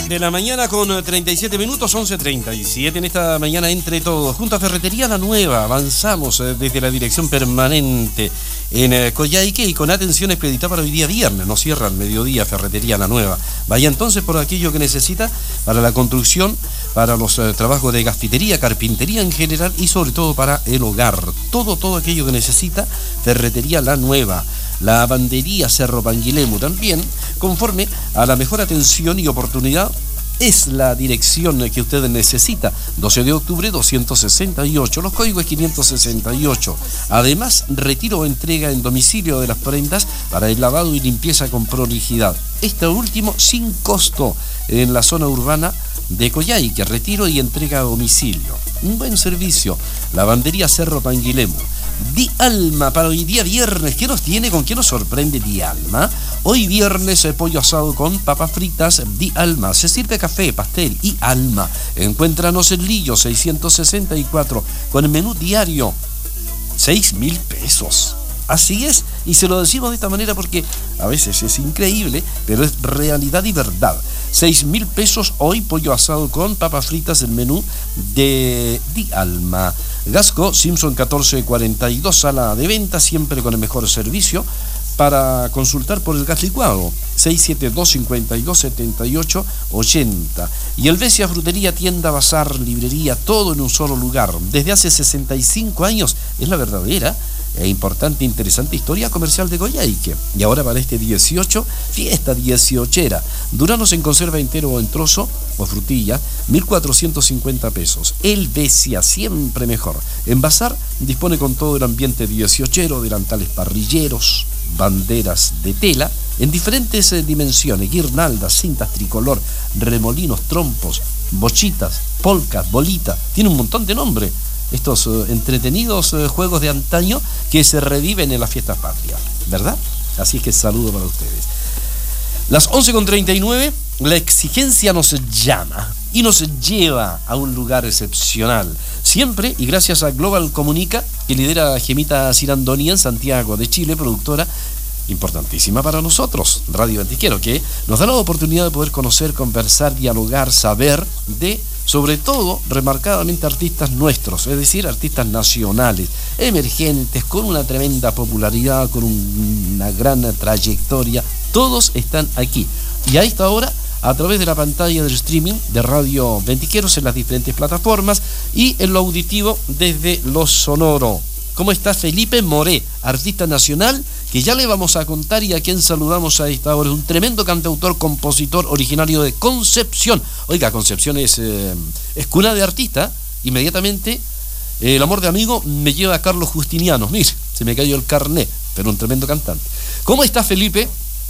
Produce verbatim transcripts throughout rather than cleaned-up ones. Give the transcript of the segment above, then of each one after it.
De la mañana con treinta y siete minutos, once treinta y siete en esta mañana entre todos. Junto a Ferretería La Nueva, avanzamos desde la dirección permanente en Coyhaique y con atención expeditada para hoy día viernes. No cierra al mediodía Ferretería La Nueva. Vaya entonces por aquello que necesita para la construcción, para los eh, trabajos de gafitería, carpintería en general y sobre todo para el hogar. Todo, todo aquello que necesita Ferretería La Nueva. La lavandería Cerro Panguilemu también, conforme a la mejor atención y oportunidad, es la dirección que usted necesita. doce de octubre doscientos sesenta y ocho, los códigos quinientos sesenta y ocho. Además, retiro o entrega en domicilio de las prendas para el lavado y limpieza con prolijidad. Este último sin costo en la zona urbana de Coyhaique, retiro y entrega a domicilio. Un buen servicio. Lavandería Cerro Panguilemu. Di Alma para hoy día viernes. ¿Qué nos tiene? ¿Con qué nos sorprende Di Alma? Hoy viernes eh, pollo asado con papas fritas Di Alma. Se sirve café, pastel y alma. Encuéntranos en Lillo seiscientos sesenta y cuatro con el menú diario. Seis mil pesos. Así es, y se lo decimos de esta manera porque a veces es increíble, pero es realidad y verdad. Seis mil pesos hoy, pollo asado con papas fritas, el menú de Di Alma. Gasco, Simpson catorce cuarenta y dos, sala de venta, siempre con el mejor servicio. Para consultar por el gas licuado, seis siete dos, cinco dos, siete ocho ocho cero. Y el Besia Frutería, tienda, bazar, librería, todo en un solo lugar. Desde hace sesenta y cinco años es la verdadera e importante, interesante historia comercial de Coyhaique. Y ahora para este dieciocho, fiesta dieciochera. Duranos en conserva entero o en trozo o frutilla, mil cuatrocientos cincuenta pesos. El Besia, siempre mejor. En bazar dispone con todo el ambiente dieciochero, delantales parrilleros, banderas de tela en diferentes eh, dimensiones, guirnaldas, cintas tricolor, remolinos, trompos, bochitas, polcas, bolitas. Tiene un montón de nombres estos uh, entretenidos uh, juegos de antaño que se reviven en las fiestas patrias, ¿verdad? Así es que saludo para ustedes. Las once con treinta y nueve, la exigencia nos llama y nos lleva a un lugar excepcional. Siempre y gracias a Global Comunica, que lidera Gemita Cirandoni en Santiago de Chile, productora importantísima para nosotros, Radio Antiquero, que nos da la oportunidad de poder conocer, conversar, dialogar, saber de, sobre todo, remarcadamente artistas nuestros, es decir, artistas nacionales, emergentes, con una tremenda popularidad, con un, una gran trayectoria. Todos están aquí. Y a esta hora, a través de la pantalla del streaming de Radio Ventiqueros en las diferentes plataformas y en lo auditivo desde lo sonoro. ¿Cómo está Felipe Moré, artista nacional, que ya le vamos a contar y a quien saludamos a esta hora? Es un tremendo cantautor, compositor originario de Concepción. Oiga, Concepción es, eh, es cuna de artista. Inmediatamente, eh, el amor de amigo me lleva a Carlos Justiniano. Mire, se me cayó el carnet, pero un tremendo cantante. ¿Cómo está Felipe?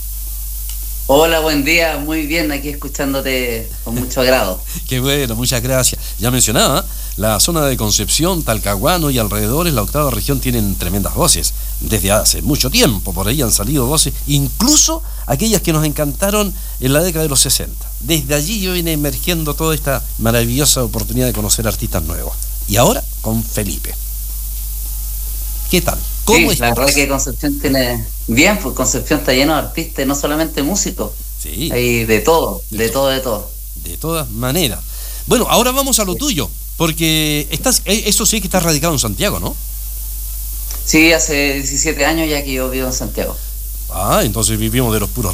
Hola, buen día, muy bien, aquí escuchándote con mucho agrado. Qué bueno, muchas gracias. Ya mencionaba, la zona de Concepción, Talcahuano y alrededores, la octava región, tienen tremendas voces. Desde hace mucho tiempo, por ahí han salido voces, incluso aquellas que nos encantaron en la década de los sesenta. Desde allí yo vine emergiendo toda esta maravillosa oportunidad de conocer artistas nuevos. Y ahora con Felipe. ¿Qué tal? ¿Cómo sí, estás? La verdad que Concepción tiene... Bien, pues Concepción está lleno de artistas, no solamente músicos. Sí. Hay de todo, de, de todo, de todo. De todas maneras. Bueno, ahora vamos a lo sí. tuyo, porque estás, eso sí que estás radicado en Santiago, ¿no? Sí, hace diecisiete años ya que yo vivo en Santiago. Ah, entonces vivimos de los puros